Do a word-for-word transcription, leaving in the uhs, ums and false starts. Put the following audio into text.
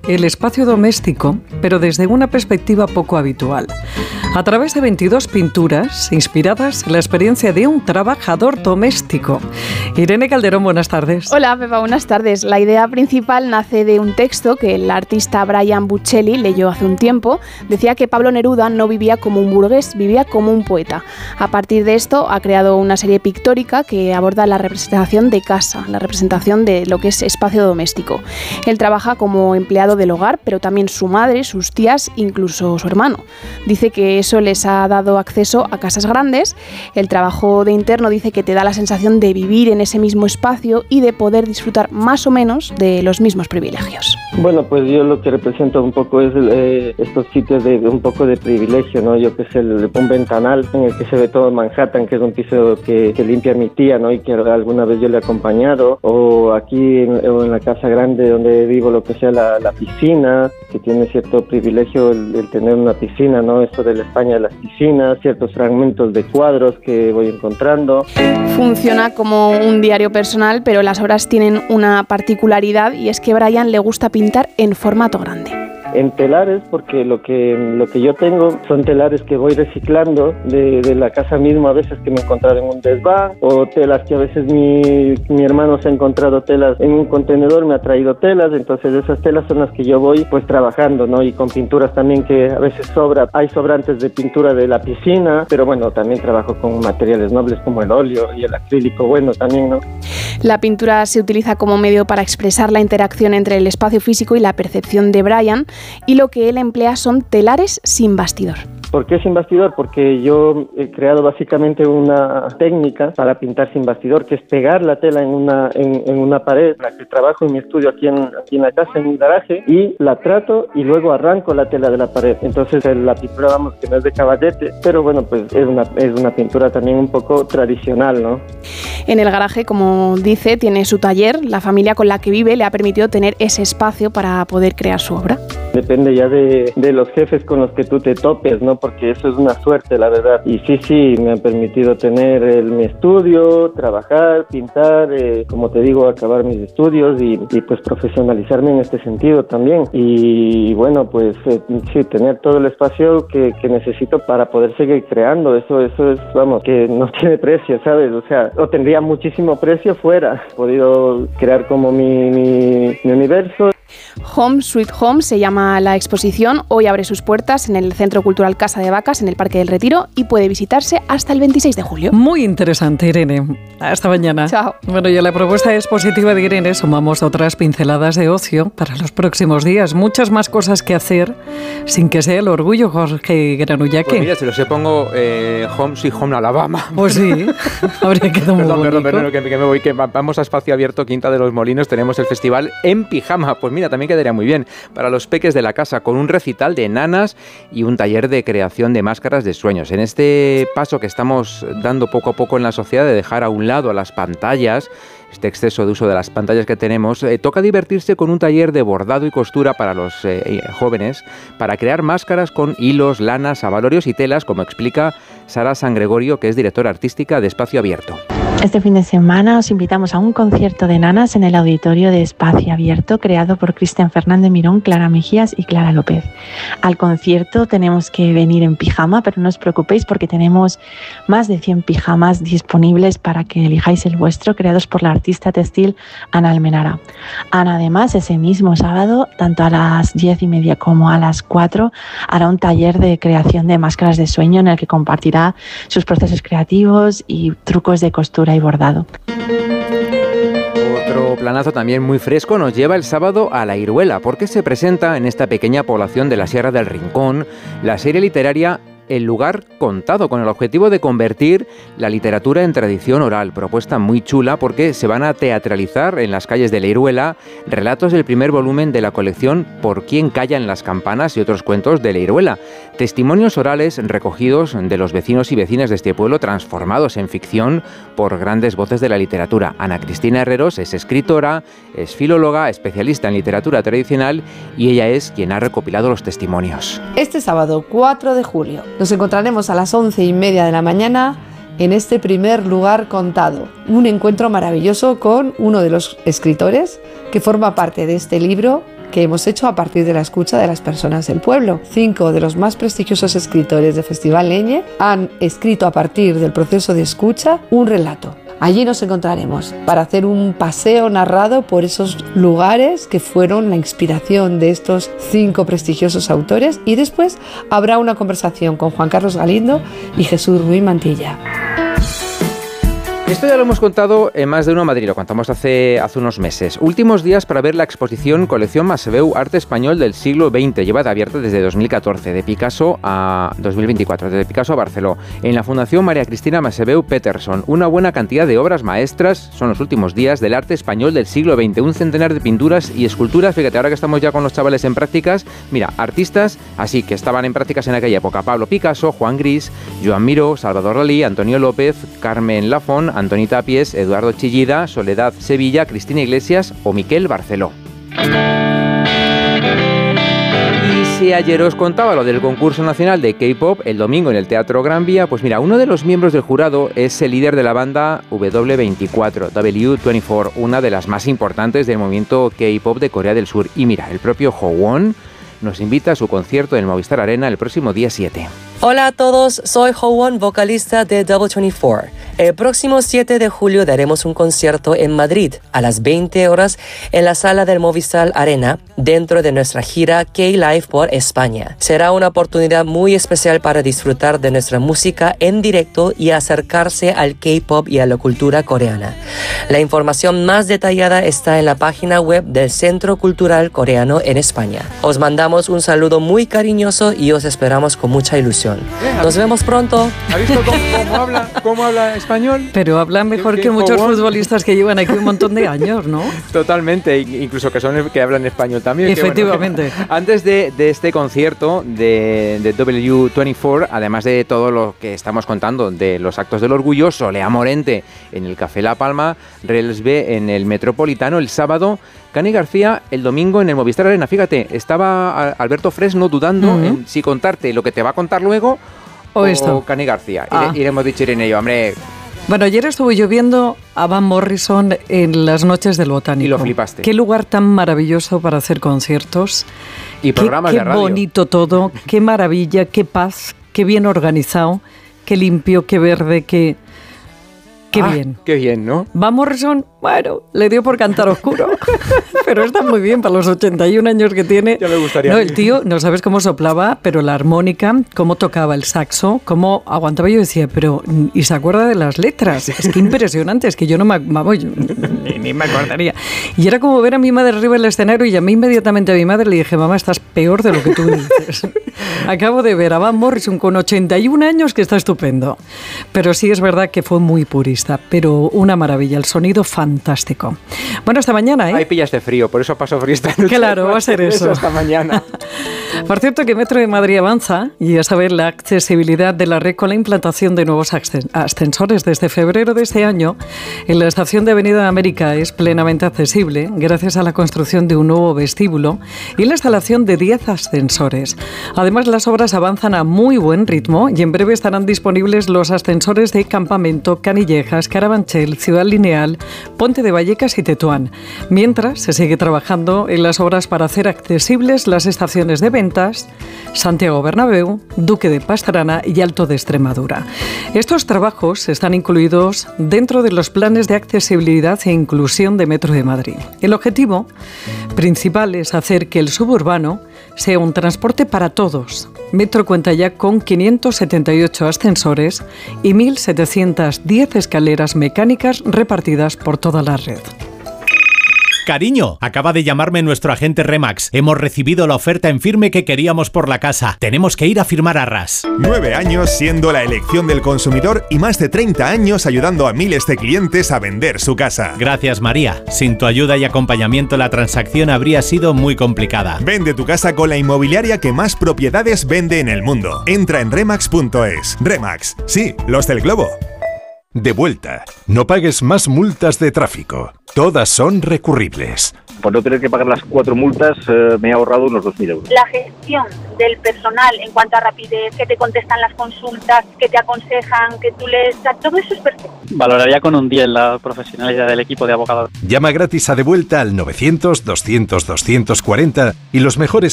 el espacio doméstico, pero desde una perspectiva poco habitual. A través de veintidós pinturas inspiradas en la experiencia de un trabajador doméstico. Irene Calderón, buenas tardes. Hola, Pepa, buenas tardes. La idea principal nace de un texto que el artista Brian Buccelli leyó hace un tiempo. Decía que Pablo Neruda no vivía como un burgués, vivía como un poeta. A partir de esto ha creado una serie pictórica que aborda la representación de casa, la representación de lo que es espacio doméstico. Él trabaja como empleado del hogar, pero también su madre, sus tías, incluso su hermano. Dice que eso les ha dado acceso a casas grandes. El trabajo de interno dice que te da la sensación de vivir en ese mismo espacio y de poder disfrutar más o menos de los mismos privilegios. Bueno, pues yo lo que represento un poco es eh, estos sitios de, de un poco de privilegio, ¿no? Yo que sé, el, un ventanal en el que se ve todo Manhattan, que es un piso que, que limpia mi tía, ¿no? Y que alguna vez yo le he acompañado, o aquí en, o en la casa grande donde vivo, lo que sea la, la piscina, que tiene cierto privilegio el, el tener una piscina, ¿no? Esto de la España de las piscinas, ciertos fragmentos de cuadros que voy encontrando. Funciona como un diario personal, pero las obras tienen una particularidad y es que a Brian le gusta pintar en formato grande. En telares, porque lo que lo que yo tengo son telares que voy reciclando de, de la casa misma, a veces que me he encontrado en un desván, o telas que a veces mi, mi hermano se ha encontrado telas en un contenedor, me ha traído telas, entonces esas telas son las que yo voy pues trabajando, ¿no? Y con pinturas también que a veces sobra, hay sobrantes de pintura de la piscina, pero bueno, también trabajo con materiales nobles como el óleo y el acrílico, bueno, también, ¿no? La pintura se utiliza como medio para expresar la interacción entre el espacio físico y la percepción de Brian, y lo que él emplea son telares sin bastidor. ¿Por qué sin bastidor? Porque yo he creado básicamente una técnica para pintar sin bastidor, que es pegar la tela en una en, en una pared. La que trabajo en mi estudio aquí en, aquí en la casa, en mi garaje, y la trato y luego arranco la tela de la pared. Entonces la pintura, vamos, que no es de caballete, pero bueno, pues es una, es una pintura también un poco tradicional, ¿no? En el garaje, como dice, tiene su taller. La familia con la que vive le ha permitido tener ese espacio para poder crear su obra. Depende ya de, de los jefes con los que tú te topes, ¿no? Porque eso es una suerte, la verdad. Y sí, sí, me han permitido tener el, mi estudio, trabajar, pintar, eh, como te digo, acabar mis estudios y, y pues profesionalizarme en este sentido también. Y bueno, pues eh, sí, tener todo el espacio que, que necesito para poder seguir creando. Eso, eso es, vamos, que no tiene precio, ¿sabes? O sea, o tendría muchísimo precio fuera. He podido crear como mi, mi, mi universo. Home Sweet Home se llama la exposición. Hoy abre sus puertas en el Centro Cultural Casa de Vacas, en el Parque del Retiro, y puede visitarse hasta el veintiséis de julio. Muy interesante, Irene. Hasta mañana. Chao. Bueno, y a la propuesta expositiva de Irene sumamos otras pinceladas de ocio para los próximos días. Muchas más cosas que hacer sin que sea el orgullo, Jorge Granullaque. Pues mira, si los pongo eh, Home Sweet Home Alabama. Pues sí, habría quedado muy perdón, bonito. Perdón, perdón, que, que me voy, que vamos a Espacio Abierto, Quinta de los Molinos, tenemos el festival En Pijama. Pues mira, también quedaría muy bien para los peques de la casa, con un recital de nanas y un taller de creación de máscaras de sueños. En este paso que estamos dando poco a poco en la sociedad de dejar a un lado a las pantallas, este exceso de uso de las pantallas que tenemos, eh, toca divertirse con un taller de bordado y costura para los eh, jóvenes, para crear máscaras con hilos, lanas, abalorios y telas, como explica Sara San Gregorio, que es directora artística de Espacio Abierto. Este fin de semana os invitamos a un concierto de nanas en el auditorio de Espacio Abierto, creado por Cristian Fernández Mirón, Clara Mejías y Clara López. Al concierto tenemos que venir en pijama, pero no os preocupéis porque tenemos más de cien pijamas disponibles para que elijáis el vuestro, creados por la artista textil Ana Almenara. Ana, además, ese mismo sábado, tanto a las diez y media como a las cuatro, hará un taller de creación de máscaras de sueño en el que compartirá sus procesos creativos y trucos de costura y bordado. Otro planazo también muy fresco nos lleva el sábado a La Iruela, porque se presenta en esta pequeña población de la Sierra del Rincón la serie literaria El lugar contado, con el objetivo de convertir la literatura en tradición oral. Propuesta muy chula porque se van a teatralizar en las calles de La Iruela relatos del primer volumen de la colección Por quién callan las campanas y otros cuentos de La Iruela. Testimonios orales recogidos de los vecinos y vecinas de este pueblo, transformados en ficción por grandes voces de la literatura. Ana Cristina Herreros es escritora, es filóloga, especialista en literatura tradicional, y ella es quien ha recopilado los testimonios. Este sábado cuatro de julio nos encontraremos a las once y media de la mañana en este primer lugar contado. Un encuentro maravilloso con uno de los escritores que forma parte de este libro, que hemos hecho a partir de la escucha de las personas del pueblo. Cinco de los más prestigiosos escritores de Festival Leñe han escrito a partir del proceso de escucha un relato. Allí nos encontraremos para hacer un paseo narrado por esos lugares que fueron la inspiración de estos cinco prestigiosos autores, y después habrá una conversación con Juan Carlos Galindo y Jesús Ruiz Mantilla. Esto ya lo hemos contado en Más de Uno Madrid, lo contamos hace, hace unos meses. Últimos días para ver la exposición Colección Masebeu Arte Español del siglo veinte, llevada abierta desde dos mil catorce, de Picasso a dos mil veinticuatro, desde Picasso a Barceló, en la Fundación María Cristina Masebeu Peterson. Una buena cantidad de obras maestras, son los últimos días del arte español del siglo veinte, un centenar de pinturas y esculturas. Fíjate, ahora que estamos ya con los chavales en prácticas, mira, artistas así que estaban en prácticas en aquella época: Pablo Picasso, Juan Gris, Joan Miró, Salvador Dalí, Antonio López, Carmen Lafont, Antoni Tapies, Eduardo Chillida, Soledad Sevilla, Cristina Iglesias o Miquel Barceló. Y si ayer os contaba lo del concurso nacional de K-pop el domingo en el Teatro Gran Vía, pues mira, uno de los miembros del jurado es el líder de la banda W veinticuatro, W veinticuatro, una de las más importantes del movimiento K-pop de Corea del Sur. Y mira, el propio Howon nos invita a su concierto en el Movistar Arena el próximo día siete. Hola a todos, soy Howon, vocalista de W veinticuatro. El próximo siete de julio daremos un concierto en Madrid a las veinte horas en la sala del Movistar Arena dentro de nuestra gira K-Live por España. Será una oportunidad muy especial para disfrutar de nuestra música en directo y acercarse al K-pop y a la cultura coreana. La información más detallada está en la página web del Centro Cultural Coreano en España. Os mandamos un saludo muy cariñoso y os esperamos con mucha ilusión. Nos vemos pronto. ¿Has visto cómo, cómo habla, cómo habla español? Pero habla mejor que muchos futbolistas que llevan aquí un montón de años, ¿no? Totalmente, incluso que son que hablan español también. Efectivamente. Bueno, antes de, de este concierto de, de W veinticuatro, además de todo lo que estamos contando de los actos del orgullo, Solea Morente en el Café La Palma, Rels B en el Metropolitano el sábado, Cani García el domingo en el Movistar Arena. Fíjate, estaba Alberto Fresno dudando uh-huh. en si contarte lo que te va a contar luego o, o esto. Cani García. Ah. Y, le, y le hemos dicho Irene y yo, hombre... Bueno, ayer estuve yo viendo a Van Morrison en las noches del Botánico. Y lo flipaste. Qué lugar tan maravilloso para hacer conciertos. Y programas qué, de radio. Qué bonito todo, qué maravilla, qué paz, qué bien organizado, qué limpio, qué verde, qué... Qué ah, bien. Qué bien, ¿no? Van Morrison, bueno, le dio por cantar oscuro, pero está muy bien para los ochenta y un años que tiene. Ya me gustaría. No, el tío, no sabes cómo soplaba, pero la armónica, cómo tocaba el saxo, cómo aguantaba. Yo decía, pero, ¿y se acuerda de las letras? Es que impresionante, es que yo no me, vamos, ni, ni me acordaría. Y era como ver a mi madre arriba del escenario y llamé inmediatamente a mi madre y le dije, mamá, estás peor de lo que tú dices. Acabo de ver a Van Morrison con ochenta y un años que está estupendo. Pero sí es verdad que fue muy purista. Pero una maravilla, el sonido fantástico. Bueno, hasta mañana, ¿eh? Ahí pillas de frío, por eso paso frío esta noche. Claro, va a ser eso. Hasta mañana. Por cierto, que Metro de Madrid avanza y a saber la accesibilidad de la red con la implantación de nuevos ascensores. Desde febrero de este año, en la estación de Avenida de América es plenamente accesible gracias a la construcción de un nuevo vestíbulo y la instalación de diez ascensores. Además, las obras avanzan a muy buen ritmo y en breve estarán disponibles los ascensores de Campamento, Canillejas, Carabanchel, Ciudad Lineal, Ponte de Vallecas y Tetuán. Mientras, se sigue trabajando en las obras para hacer accesibles las estaciones de Ventas, Santiago Bernabéu, Duque de Pastrana y Alto de Extremadura. Estos trabajos están incluidos dentro de los planes de accesibilidad e inclusión de Metro de Madrid. El objetivo principal es hacer que el suburbano sea un transporte para todos. Metro cuenta ya con quinientos setenta y ocho ascensores y mil setecientas diez escaleras mecánicas repartidas por toda la red. Cariño, acaba de llamarme nuestro agente Remax. Hemos recibido la oferta en firme que queríamos por la casa. Tenemos que ir a firmar arras. Nueve años siendo la elección del consumidor y más de treinta años ayudando a miles de clientes a vender su casa. Gracias, María. Sin tu ayuda y acompañamiento la transacción habría sido muy complicada. Vende tu casa con la inmobiliaria que más propiedades vende en el mundo. Entra en remax punto es. Remax, sí, los del globo. De Vuelta. No pagues más multas de tráfico. Todas son recurribles. Por no tener que pagar las cuatro multas, eh, me he ahorrado unos dos mil euros. La gestión del personal en cuanto a rapidez, que te contestan las consultas, que te aconsejan, que tú les... Todo eso es perfecto. Valoraría con un diez la profesionalidad del equipo de abogados. Llama gratis a De Vuelta al novecientos, doscientos, doscientos cuarenta y los mejores